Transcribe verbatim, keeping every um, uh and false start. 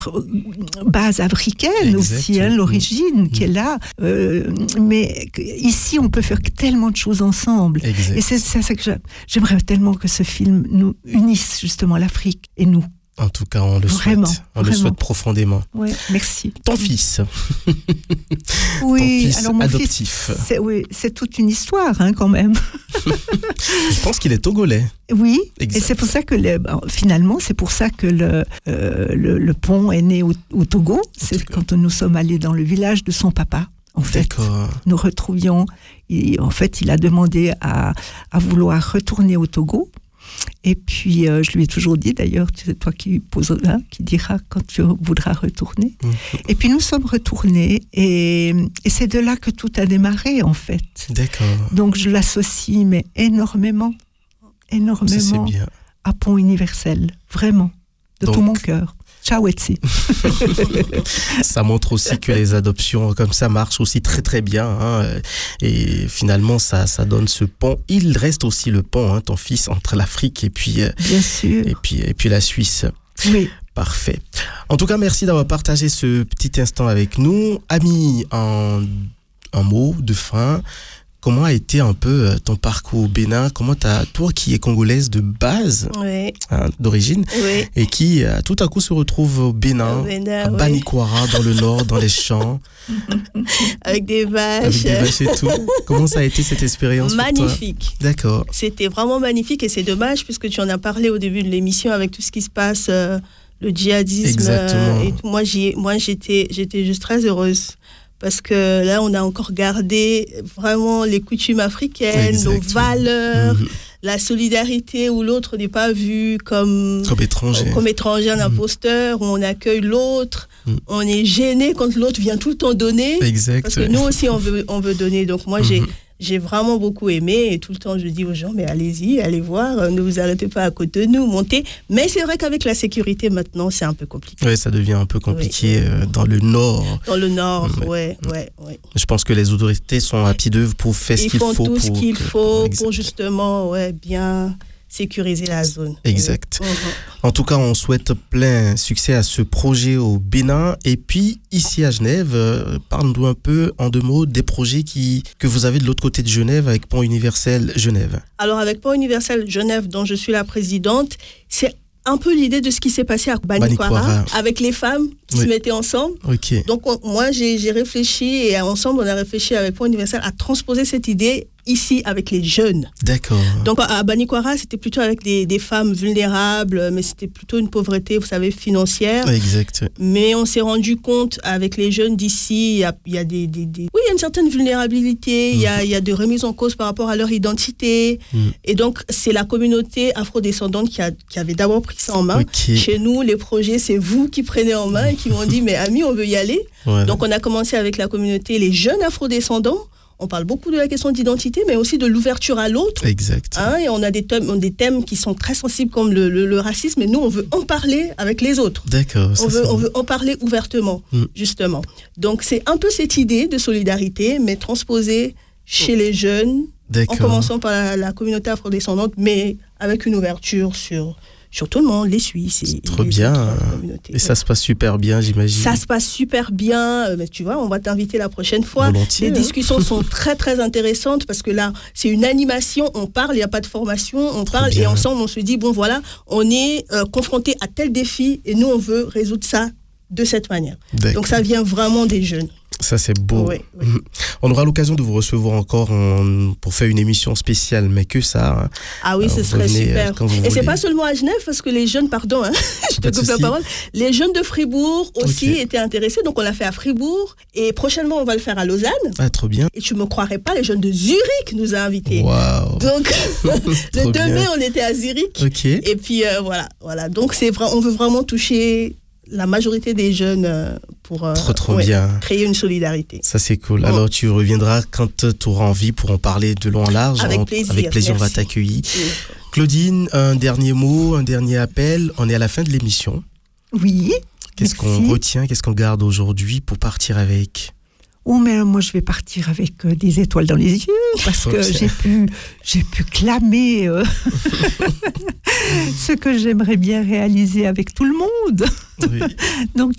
base africaine exact. Aussi, hein, l'origine mmh. qui est là. Euh, mais ici, on peut faire tellement de choses ensemble. Exact. Et c'est, c'est ça que j'aime. J'aimerais tellement que ce film nous unisse justement l'Afrique et nous. En tout cas, on le vraiment, souhaite. On vraiment. le souhaite profondément. Ouais, merci. Ton fils. Oui, Ton fils alors mon adoptif. Fils, c'est, oui, c'est toute une histoire hein, quand même. Je pense qu'il est togolais. Oui, exact. Et c'est pour ça que le, finalement, c'est pour ça que le, euh, le, le pont est né au, au Togo. Au c'est Togo. Quand nous sommes allés dans le village de son papa. En fait, D'accord. nous retrouvions. Et en fait, il a demandé à, à vouloir retourner au Togo. Et puis, euh, je lui ai toujours dit, d'ailleurs, c'est toi qui poseras, qui diras quand tu voudras retourner. Mmh. Et puis, nous sommes retournés et, et c'est de là que tout a démarré, en fait. D'accord. Donc, je l'associe, mais énormément, énormément Ça, c'est bien. À Pont Universel, vraiment, de Donc... tout mon cœur. Ciao, Etsy. Ça montre aussi que les adoptions comme ça marchent aussi très très bien. Hein, et finalement, ça, ça donne ce pont. Il reste aussi le pont, hein, ton fils, entre l'Afrique et puis, bien sûr. Et puis, et puis la Suisse. Oui. Parfait. En tout cas, merci d'avoir partagé ce petit instant avec nous. Ami, en un mot de fin, comment a été un peu ton parcours au Bénin? Comment t'as, toi qui es congolaise de base, oui. hein, d'origine, oui. et qui euh, tout à coup se retrouve au Bénin, au Bénin à oui. Banikwara, dans le nord, dans les champs. Avec des vaches. Avec des vaches et tout. Comment ça a été cette expérience Magnifique. Pour toi? D'accord. C'était vraiment magnifique et c'est dommage puisque tu en as parlé au début de l'émission avec tout ce qui se passe, euh, le djihadisme. Exactement. Euh, et tout. Moi, j'y, moi j'étais, j'étais juste très heureuse. Parce que là, on a encore gardé vraiment les coutumes africaines, exactement. Nos valeurs, mmh. la solidarité où l'autre n'est pas vu comme, comme étranger, comme étranger, un mmh. imposteur, où on accueille l'autre. Mmh. On est gêné quand l'autre vient tout le temps donner. Exact. Parce que nous aussi, on veut, on veut donner. Donc moi, mmh. j'ai, j'ai vraiment beaucoup aimé. Et tout le temps, je dis aux gens, mais allez-y, allez voir, ne vous arrêtez pas à côté de nous, montez. Mais c'est vrai qu'avec la sécurité, maintenant, c'est un peu compliqué. Oui, ça devient un peu compliqué oui. euh, dans le nord. Dans le nord, oui, ouais, ouais, ouais. Je pense que les autorités sont à pied d'œuvre pour faire ce qu'il faut. Ils font tout pour ce qu'il que... faut pour, pour justement ouais, bien sécuriser la zone. Exact. Oui. En tout cas, on souhaite plein succès à ce projet au Bénin. Et puis, ici à Genève, euh, parle-nous un peu, en deux mots, des projets qui, que vous avez de l'autre côté de Genève avec Pont Universel Genève. Alors, avec Pont Universel Genève, dont je suis la présidente, c'est un peu l'idée de ce qui s'est passé à Banikwara, avec les femmes qui oui. se mettaient ensemble. Okay. Donc, on, moi, j'ai, j'ai réfléchi et ensemble, on a réfléchi avec Pont Universel à transposer cette idée ici avec les jeunes. D'accord. Donc, à Banikwara, c'était plutôt avec des, des femmes vulnérables, mais c'était plutôt une pauvreté, vous savez, financière. Exact. Mais on s'est rendu compte avec les jeunes d'ici, il y a, il y a des, des, des... Oui, il y a une certaine vulnérabilité, mmh. il, y a, il y a des remises en cause par rapport à leur identité. Mmh. Et donc, c'est la communauté afrodescendante qui, a, qui avait d'abord pris ça en main. Okay. Chez nous, les projets, c'est vous qui prenez en main et qui m'ont dit, mais amis, on veut y aller. Ouais. Donc, on a commencé avec la communauté, les jeunes afrodescendants. On parle beaucoup de la question d'identité, mais aussi de l'ouverture à l'autre. Exact. Hein, et on a des thèmes, des thèmes qui sont très sensibles comme le, le, le racisme, et nous, on veut en parler avec les autres. D'accord. On veut, on veut en parler ouvertement, mm. justement. Donc, c'est un peu cette idée de solidarité, mais transposée chez les jeunes, D'accord. en commençant par la, la communauté afrodescendante, mais avec une ouverture sur... sur tout le monde, les Suisses. C'est trop bien. Et ça se passe super bien, j'imagine. Ça se passe super bien. Mais tu vois, on va t'inviter la prochaine fois. Volontiers, les hein. discussions sont très, très intéressantes parce que là, c'est une animation. On parle, il n'y a pas de formation. On trop parle bien. Et ensemble, on se dit, bon, voilà, on est euh, confronté à tel défi et nous, on veut résoudre ça de cette manière. D'accord. Donc, ça vient vraiment des jeunes. Ça, c'est beau. Oui, oui. On aura l'occasion de vous recevoir encore en, pour faire une émission spéciale, mais que ça. Ah oui, alors, ce serait venez, super. Et voulez. C'est pas seulement à Genève, parce que les jeunes, pardon, hein, je te coupe la parole, les jeunes de Fribourg aussi okay. étaient intéressés, donc on l'a fait à Fribourg, et prochainement on va le faire à Lausanne. Ah, trop bien. Et tu me croirais pas, les jeunes de Zurich nous ont invités. Waouh. Donc, le deux mai, on était à Zurich. Okay. Et puis euh, voilà, voilà. Donc c'est vrai, on veut vraiment toucher la majorité des jeunes euh, pour euh, trop, trop ouais, bien. créer une solidarité. Ça, c'est cool. Alors, tu reviendras quand tu auras envie pour en parler de long en large. Avec en, plaisir. Avec plaisir, Merci. On va t'accueillir. Oui. Claudine, un dernier mot, un dernier appel. On est à la fin de l'émission. Oui. Qu'est-ce merci. qu'on retient, qu'est-ce qu'on garde aujourd'hui pour partir avec ? Oh, mais moi, je vais partir avec euh, des étoiles dans les yeux, parce que j'ai pu, j'ai pu clamer euh, ce que j'aimerais bien réaliser avec tout le monde. Oui. Donc,